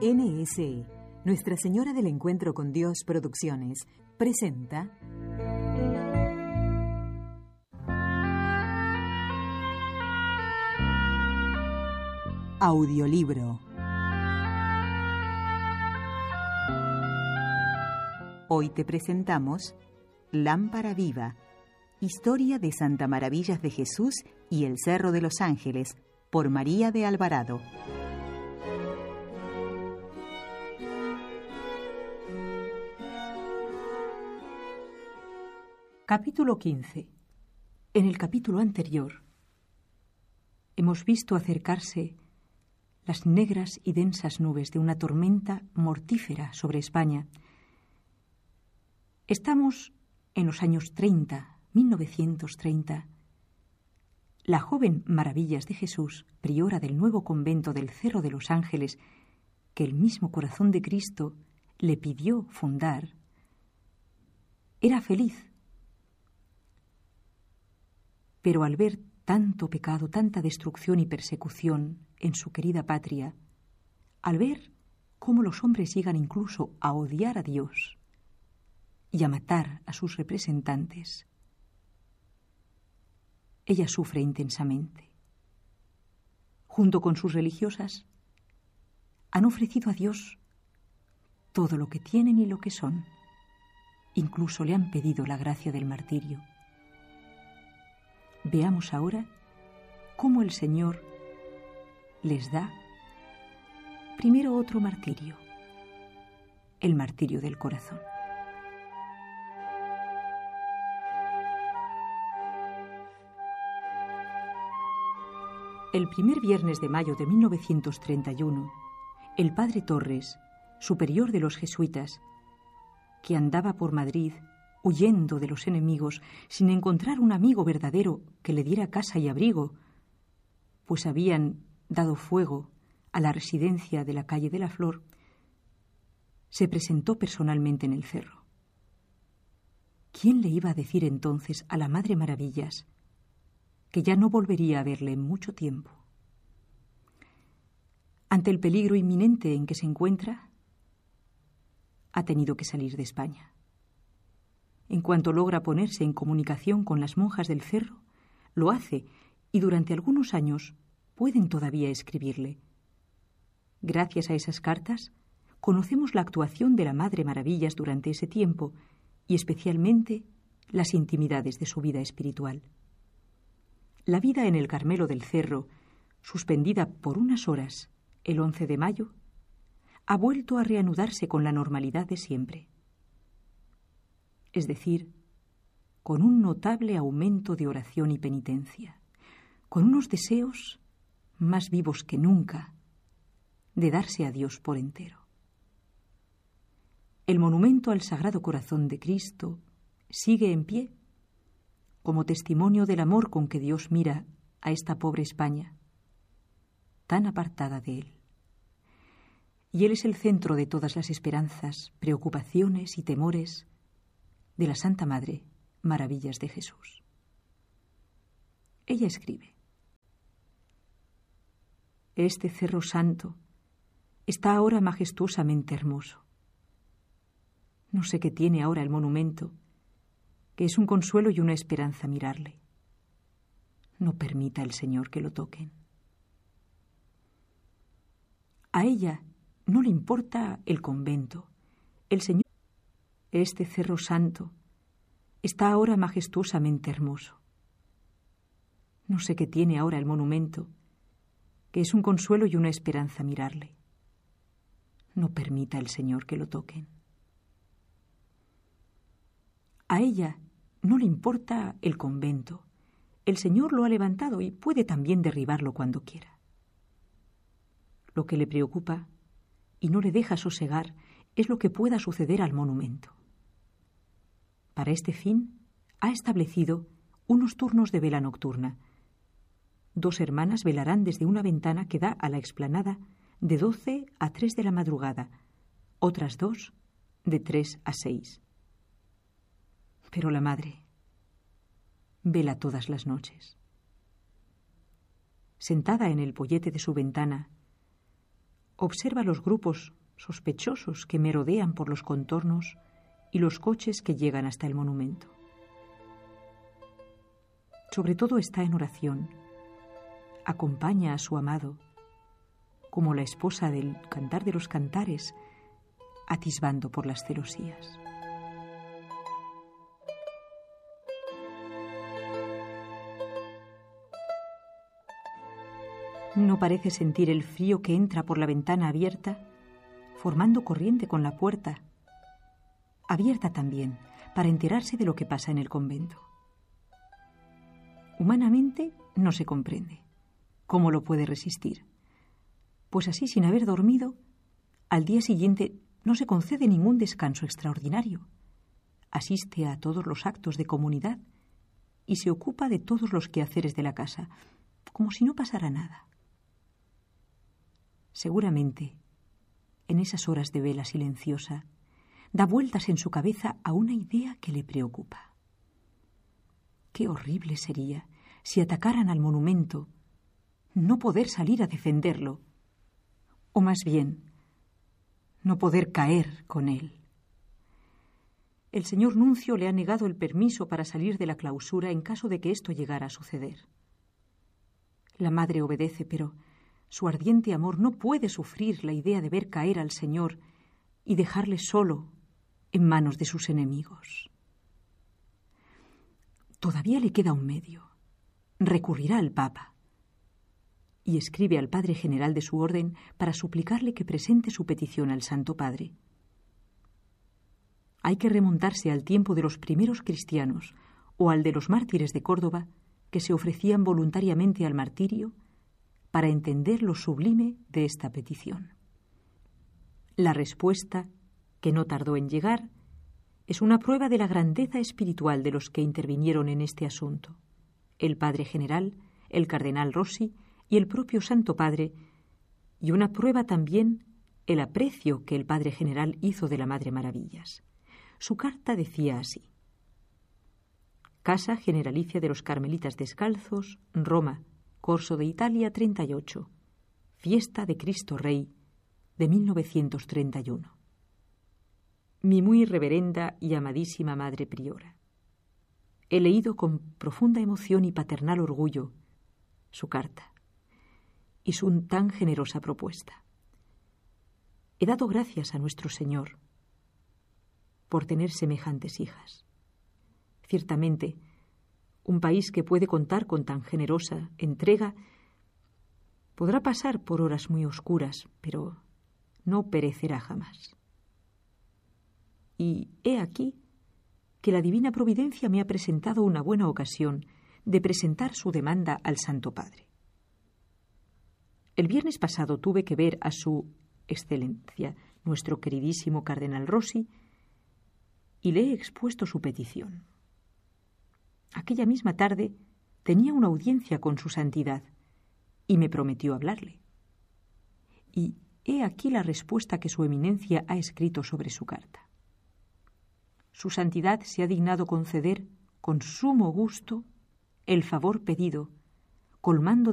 NSE, Nuestra Señora del Encuentro con Dios Producciones, presenta Audiolibro. Hoy te presentamos Lámpara Viva, historia de Santa Maravillas de Jesús y el Cerro de los Ángeles, por María de Alvarado. Capítulo 15. En el capítulo anterior hemos visto acercarse las negras y densas nubes de una tormenta mortífera sobre España. Estamos en los años 30, 1930. La joven Maravillas de Jesús, priora del nuevo convento del Cerro de los Ángeles, que el mismo corazón de Cristo le pidió fundar, era feliz. Pero al ver tanto pecado, tanta destrucción y persecución en su querida patria, al ver cómo los hombres llegan incluso a odiar a Dios y a matar a sus representantes, ella sufre intensamente. Junto con sus religiosas, han ofrecido a Dios todo lo que tienen y lo que son. Incluso le han pedido la gracia del martirio. Veamos ahora cómo el Señor les da primero otro martirio, el martirio del corazón. El primer viernes de mayo de 1931, el padre Torres, superior de los jesuitas, que andaba por Madrid huyendo de los enemigos sin encontrar un amigo verdadero que le diera casa y abrigo, pues habían dado fuego a la residencia de la calle de la Flor, se presentó personalmente en el cerro. ¿Quién le iba a decir entonces a la Madre Maravillas que ya no volvería a verle en mucho tiempo? Ante el peligro inminente en que se encuentra, ha tenido que salir de España. En cuanto logra ponerse en comunicación con las monjas del cerro, lo hace y durante algunos años pueden todavía escribirle. Gracias a esas cartas, conocemos la actuación de la Madre Maravillas durante ese tiempo y especialmente las intimidades de su vida espiritual. La vida en el Carmelo del Cerro, suspendida por unas horas el 11 de mayo, ha vuelto a reanudarse con la normalidad de siempre. Es decir, con un notable aumento de oración y penitencia, con unos deseos más vivos que nunca de darse a Dios por entero. El monumento al Sagrado Corazón de Cristo sigue en pie, como testimonio del amor con que Dios mira a esta pobre España, tan apartada de Él. Y Él es el centro de todas las esperanzas, preocupaciones y temores de la Santa Madre Maravillas de Jesús. Ella escribe: Este cerro santo está ahora majestuosamente hermoso. No sé qué tiene ahora el monumento, que es un consuelo y una esperanza mirarle. No permita el Señor que lo toquen. A ella no le importa el convento. El Señor, este cerro santo, está ahora majestuosamente hermoso. No sé qué tiene ahora el monumento, que es un consuelo y una esperanza mirarle. No permita el Señor que lo toquen. A ella no le importa el convento. El Señor lo ha levantado y puede también derribarlo cuando quiera. Lo que le preocupa y no le deja sosegar es lo que pueda suceder al monumento. Para este fin, ha establecido unos turnos de vela nocturna. 2 hermanas velarán desde una ventana que da a la explanada de 12 a 3 de la madrugada, otras 2 de 3 a 6. Pero la Madre vela todas las noches. Sentada en el pollete de su ventana, Observa los grupos sospechosos que merodean por los contornos y los coches que llegan hasta el monumento. Sobre todo está en oración. Acompaña a su amado, como la esposa del Cantar de los Cantares, atisbando por las celosías. No parece sentir el frío que entra por la ventana abierta, formando corriente con la puerta, abierta también, para enterarse de lo que pasa en el convento. Humanamente no se comprende. ¿Cómo lo puede resistir? Pues así, sin haber dormido, al día siguiente no se concede ningún descanso extraordinario. Asiste a todos los actos de comunidad y se ocupa de todos los quehaceres de la casa, como si no pasara nada. Seguramente, en esas horas de vela silenciosa, da vueltas en su cabeza a una idea que le preocupa. Qué horrible sería si atacaran al monumento, no poder salir a defenderlo, o más bien, no poder caer con él. El señor nuncio le ha negado el permiso para salir de la clausura en caso de que esto llegara a suceder. La madre obedece, pero su ardiente amor no puede sufrir la idea de ver caer al Señor y dejarle solo en manos de sus enemigos. Todavía le queda un medio. Recurrirá al Papa y escribe al Padre General de su orden para suplicarle que presente su petición al Santo Padre. Hay que remontarse al tiempo de los primeros cristianos o al de los mártires de Córdoba que se ofrecían voluntariamente al martirio para entender lo sublime de esta petición. La respuesta, que no tardó en llegar, es una prueba de la grandeza espiritual de los que intervinieron en este asunto: el Padre General, el Cardenal Rossi y el propio Santo Padre, y una prueba también el aprecio que el Padre General hizo de la Madre Maravillas. Su carta decía así: Casa Generalicia de los Carmelitas Descalzos, Roma, Corso de Italia 38, Fiesta de Cristo Rey de 1931. Mi muy reverenda y amadísima Madre Priora, he leído con profunda emoción y paternal orgullo su carta y su tan generosa propuesta. He dado gracias a nuestro Señor por tener semejantes hijas. Ciertamente, un país que puede contar con tan generosa entrega podrá pasar por horas muy oscuras, pero no perecerá jamás. Y he aquí que la Divina Providencia me ha presentado una buena ocasión de presentar su demanda al Santo Padre. El viernes pasado tuve que ver a su Excelencia, nuestro queridísimo Cardenal Rossi, y le he expuesto su petición. Aquella misma tarde tenía una audiencia con su santidad y me prometió hablarle. Y he aquí la respuesta que su eminencia ha escrito sobre su carta. Su santidad se ha dignado conceder con sumo gusto el favor pedido, colmando